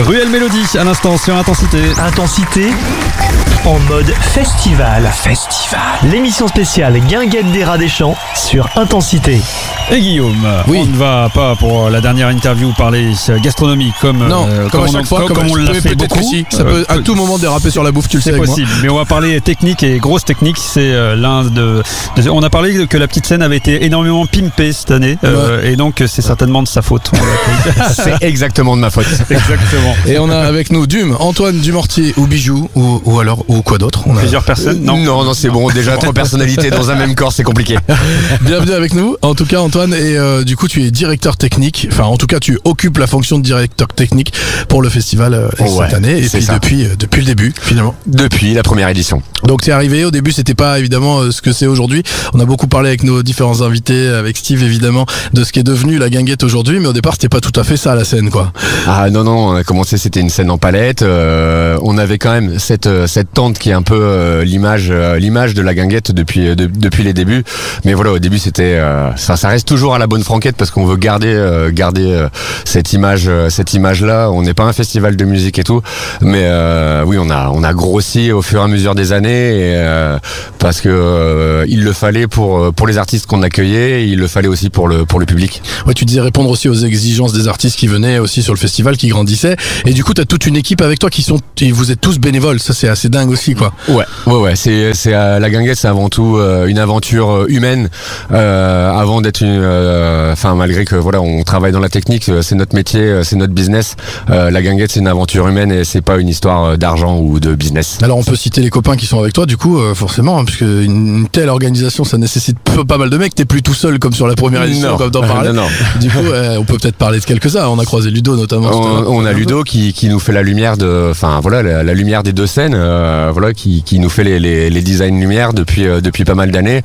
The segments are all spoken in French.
Ruelle Mélodie à l'instant sur Intensité. Intensité en mode festival. L'émission spéciale Guinguette des Rats des Champs sur Intensité. Et Guillaume, Oui. on ne va pas pour la dernière interview parler gastronomie comme comme à chaque fois, comme on l'a fait peut-être beaucoup. que si. Ça peut à tout moment déraper sur la bouffe, tu le sais C'est avec moi. possible, mais on va parler technique et grosse technique. C'est on a parlé que la petite scène avait été énormément pimpée cette année, et donc c'est certainement de sa faute. C'est exactement de ma faute. Exactement. Et on a avec nous Antoine Dumortier ou Bijou ou quoi d'autre. On a Plusieurs personnes. Non, c'est bon. Déjà 3 personnalités dans un même corps, c'est compliqué. bienvenue avec nous. En tout cas, Antoine, et du coup, tu es directeur technique. Enfin, en tout cas, tu occupes la fonction de directeur technique pour le festival cette année. Et c'est puis ça. depuis le début, finalement. Depuis la première édition. Donc t'es arrivé, au début c'était pas évidemment ce que c'est aujourd'hui. On a beaucoup parlé avec nos différents invités, avec Steve évidemment, de ce qui est devenu la Guinguette aujourd'hui, mais au départ c'était pas tout à fait ça la scène quoi. Ah non, on a commencé, c'était une scène en palette. On avait quand même cette tente qui est un peu l'image de la Guinguette depuis les débuts. Mais voilà, au début c'était ça reste toujours à la bonne franquette parce qu'on veut garder cette image là. On n'est pas un festival de musique et tout, mais oui, on a grossi au fur et à mesure des années, et, parce que il le fallait pour les artistes qu'on accueillait, et il le fallait aussi pour le public. Ouais, tu disais répondre aussi aux exigences des artistes qui venaient aussi sur le festival, qui grandissaient, et du coup t'as toute une équipe avec toi et vous êtes tous bénévoles, ça c'est assez dingue aussi quoi. Ouais, c'est la Guinguette, c'est avant tout une aventure humaine, avant d'être malgré que voilà, on travaille dans la technique, c'est notre métier, c'est notre business. La Guinguette, c'est une aventure humaine et c'est pas une histoire d'argent ou de business. Alors on peut citer les copains qui sont avec toi du coup forcément, hein, puisque une telle organisation ça nécessite pas mal de mecs, t'es plus tout seul comme sur la première édition Non. comme t'en parlais. Non. Du coup on peut peut-être parler de quelques-uns, on a croisé Ludo notamment. On a Ludo qui nous fait la lumière la lumière des deux scènes, qui nous fait les designs lumière depuis pas mal d'années,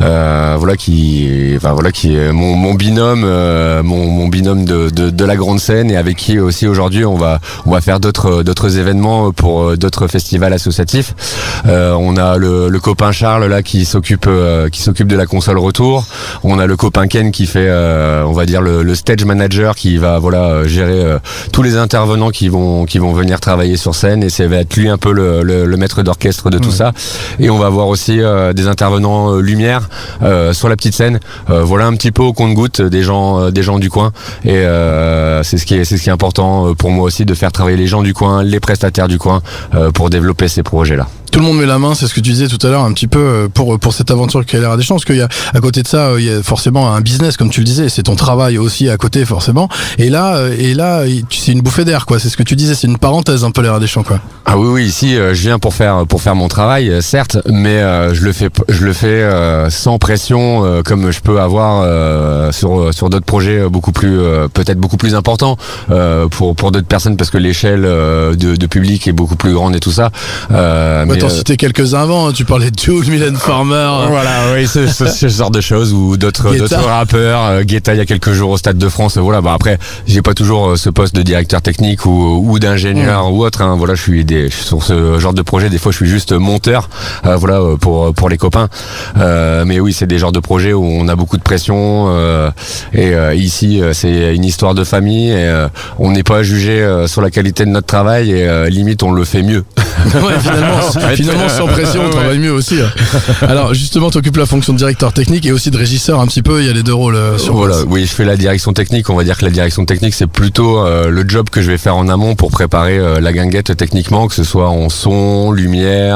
qui est mon binôme, mon binôme de la grande scène, et avec qui aussi aujourd'hui on va faire d'autres événements pour d'autres festivals associatifs. On a le copain Charles là qui s'occupe de la console retour. On a le copain Ken qui fait le stage manager, qui va gérer tous les intervenants qui vont venir travailler sur scène, et ça va être lui un peu le maître d'orchestre de tout ça. Et on va avoir aussi des intervenants lumière sur la petite scène, un petit peu au compte-gouttes des gens du coin, et c'est ce qui est important pour moi aussi, de faire travailler les gens du coin, les prestataires du coin, pour développer ces projets là. Tout le monde met la main, c'est ce que tu disais tout à l'heure un petit peu pour cette aventure qui a l'air des chances, parce qu'il y a à côté de ça il y a forcément un business comme tu le disais, c'est ton travail aussi à côté forcément, et là c'est une bouffée d'air quoi, c'est ce que tu disais, c'est une parenthèse un peu l'air des champs quoi. Ah oui, ici je viens pour faire mon travail, certes, mais je le fais sans pression, comme je peux avoir sur d'autres projets peut-être beaucoup plus importants pour d'autres personnes, parce que l'échelle de public est beaucoup plus grande et tout ça. T'en citais quelques-uns avant, hein, tu parlais de Jules, Mylène Farmer. Oui, ce genre de choses, ou d'autres rappeurs, Guetta il y a quelques jours au Stade de France. Après, j'ai pas toujours ce poste de directeur technique ou d'ingénieur ou autre. Hein. Je suis sur ce genre de projet. Des fois, je suis juste monteur, pour les copains. Mais oui, c'est des genres de projets où on a beaucoup de pression. Et ici, c'est une histoire de famille. Et on n'est pas jugé sur la qualité de notre travail. Et limite, on le fait mieux. Ouais, finalement sans pression on travaille mieux aussi. Alors justement tu occupes la fonction de directeur technique et aussi de régisseur un petit peu, il y a les deux rôles sur place. Oui, je fais la direction technique. On va dire que la direction technique, c'est plutôt le job que je vais faire en amont pour préparer la Guinguette techniquement, que ce soit en son, lumière,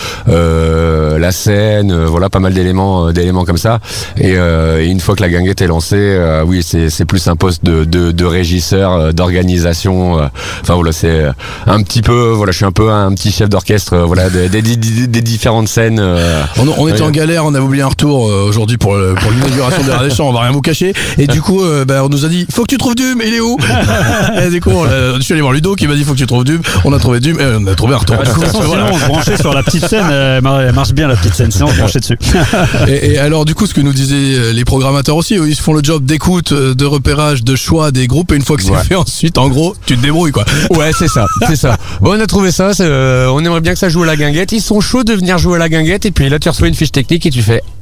la scène, pas mal d'éléments comme ça. Et une fois que la Guinguette est lancée, oui, c'est plus un poste de régisseur, d'organisation. C'est un petit peu, je suis un peu un petit chef d'orchestre, des différentes scènes. On était en galère, on avait oublié un retour aujourd'hui pour l'inauguration des Rats des Champs, on va rien vous cacher. Et du coup, on nous a dit, faut que tu trouves Dum, il est où? Et du coup, je suis allé voir Ludo qui m'a dit, faut que tu trouves Dum. On a trouvé Dum et on a trouvé un retour. Sinon, on se branchait sur la petite scène, elle marche bien la petite scène, sinon on se branchait dessus. Et alors, du coup, ce que nous disaient les programmateurs aussi, ils se font le job d'écoute, de repérage, de choix des groupes, et une fois que c'est fait, ensuite, en gros, tu te débrouilles quoi. Ouais, c'est ça. Bon, on a trouvé ça, on aimerait bien que ça joue à la Guinguette. Ils sont chauds de venir jouer à la Guinguette, et puis là tu reçois une fiche technique et tu fais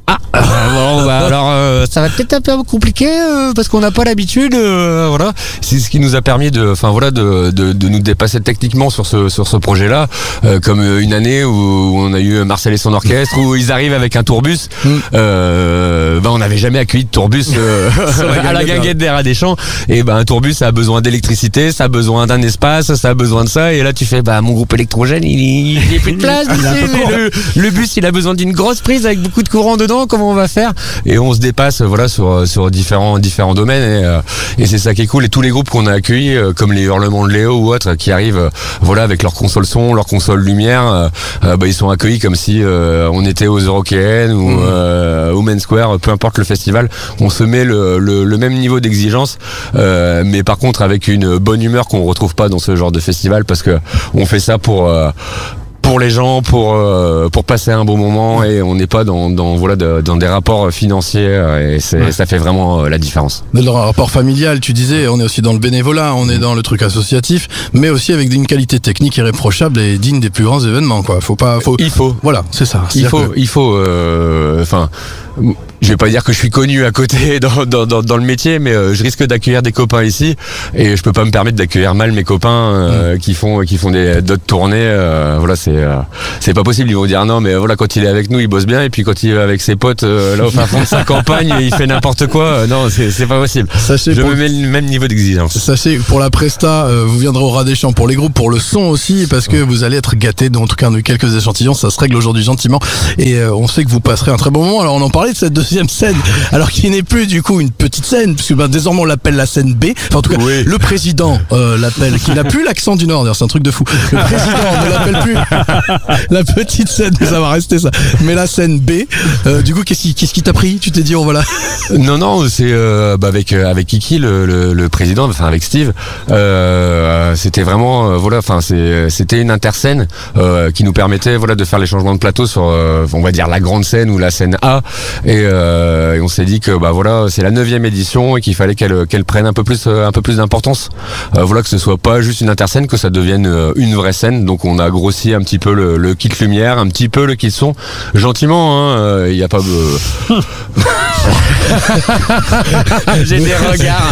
Bon, bah, alors ça va peut-être un peu compliqué parce qu'on n'a pas l'habitude. Voilà, c'est ce qui nous a permis de nous dépasser techniquement sur ce projet-là, comme une année où on a eu Marcel et son orchestre où ils arrivent avec un tourbus. On n'avait jamais accueilli de tourbus à la guinguette des Rats des Champs. Et un tourbus, ça a besoin d'électricité, ça a besoin d'un espace, ça a besoin de ça. Et là, tu fais, mon groupe électrogène, il est plus de place. Le bus, il a besoin d'une grosse prise avec beaucoup de courant dedans. Comment on va faire? Et on se dépasse, sur différents domaines. Et c'est ça qui est cool. Et tous les groupes qu'on a accueillis, comme les Hurlements de Léo ou autres, qui arrivent, avec leur console son, leur console lumière, ils sont accueillis comme si on était aux Eurokéennes ou au Main Square, peu importe le festival. On se met le même niveau d'exigence, mais par contre avec une bonne humeur qu'on retrouve pas dans ce genre de festival, parce que on fait ça pour les gens, pour passer un bon moment, et on n'est pas dans des rapports financiers, et ça fait vraiment la différence. Dans le rapport familial, tu disais, on est aussi dans le bénévolat, on est dans le truc associatif, mais aussi avec une qualité technique irréprochable et digne des plus grands événements, quoi. Il faut. Voilà, c'est ça. Je vais pas dire que je suis connu à côté dans le métier, mais je risque d'accueillir des copains ici, et je peux pas me permettre d'accueillir mal mes copains qui font d'autres tournées. C'est pas possible. Ils vont dire non, mais quand il est avec nous, il bosse bien, et puis quand il est avec ses potes là au fin fond de sa campagne, il fait n'importe quoi. Non, c'est pas possible. Je me mets le même niveau d'exigence. Sachez, pour la presta, vous viendrez au Rats des Champs pour les groupes, pour le son aussi, parce que vous allez être gâtés. En tout cas, on a eu quelques échantillons, ça se règle aujourd'hui gentiment, et on sait que vous passerez un très bon moment. Alors on en parlait de cette deuxième scène, alors qu'il n'est plus du coup une petite scène, puisque désormais on l'appelle la scène B. Enfin, en tout cas, le président l'appelle, qui n'a plus l'accent du Nord, d'ailleurs, c'est un truc de fou. Le président ne l'appelle plus la petite scène, mais ça va rester ça. Mais la scène B, du coup, qu'est-ce qui t'a pris? Tu t'es dit, voilà. Non, c'est avec Kiki, le président, enfin avec Steve, c'était vraiment c'était une interscène qui nous permettait de faire les changements de plateau sur on va dire la grande scène ou la scène A, et on s'est dit que c'est la 9e édition et qu'il fallait qu'elle prenne un peu plus d'importance, que ce soit pas juste une interscène, que ça devienne une vraie scène. Donc on a grossi un petit peu le kit lumière, un petit peu le kit son, gentiment, il y a pas j'ai des regards.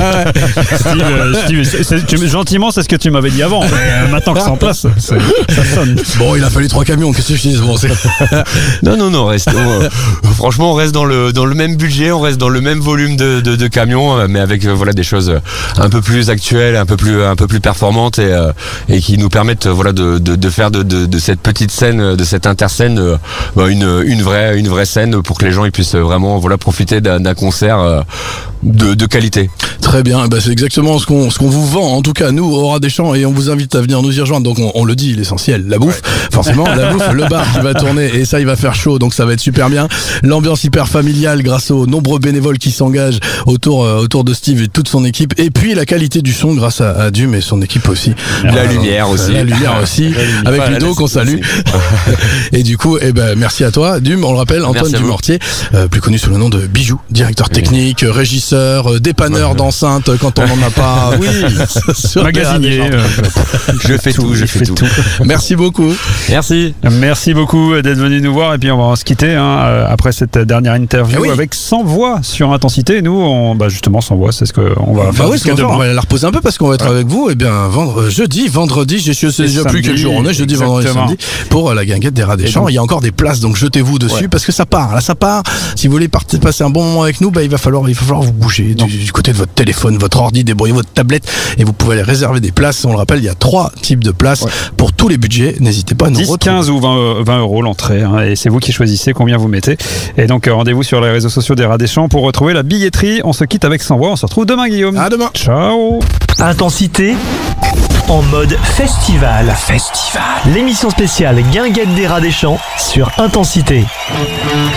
Steve, gentiment, c'est ce que tu m'avais dit avant, mais maintenant que c'est en place, ça sonne. Bon, il a fallu 3 camions, qu'est-ce que je dis? Non, franchement, on reste dans le même budget, on reste dans le même volume de camions, mais avec des choses un peu plus actuelles, un peu plus performantes, et qui nous permettent de faire de cette petite scène, de cette interscène, une vraie scène, pour que les gens ils puissent vraiment profiter d'un concert de qualité. Très bien, c'est exactement ce qu'on vous vend, en tout cas nous au Rats des Champs, et on vous invite à venir nous y rejoindre. Donc on le dit, l'essentiel, la bouffe, forcément, la bouffe, le bar qui va tourner, et ça il va faire chaud, donc ça va être super bien. L'ambiance hyper familiale grâce aux nombreux bénévoles qui s'engagent autour de Steve et toute son équipe, et puis la qualité du son grâce à Dum et son équipe aussi. La lumière aussi, avec Ludo qu'on salue. Et du coup, merci à toi Dum, on le rappelle, Antoine Dumortier, plus connu sous le nom de Bijou, directeur technique, régisseur, dépanneur d'enceinte quand on n'en a pas. Oui, magasinier. Je fais tout. Merci beaucoup. Merci beaucoup d'être venu nous voir, et puis on va se quitter après cette dernière interview avec Sans Voix sur Intensité. Nous, justement, Sans Voix, c'est ce qu'on va faire. On va la reposer un peu parce qu'on va être avec vous. Jeudi, vendredi, je sais déjà plus quel jour on est. Jeudi, vendredi, samedi, pour la guinguette des Rats des Champs. Il y a encore des places, donc jetez-vous dessus parce que ça part. Là, ça part. Si vous voulez passer un bon moment avec nous, il va falloir vous bouger du côté de votre téléphone, votre ordi, débrouiller votre tablette, et vous pouvez aller réserver des places. On le rappelle, il y a 3 types de places pour tous les budgets. N'hésitez pas à nous 10, retrouver. 15 ou 20 euros l'entrée, et c'est vous qui choisissez combien vous mettez. Et donc rendez-vous sur les réseaux sociaux des Rats des Champs pour retrouver la billetterie. On se quitte avec Sans Voix. On se retrouve demain, Guillaume. À demain. Ciao. Intensité en mode festival. L'émission spéciale Guinguette des Rats des Champs sur Intensité.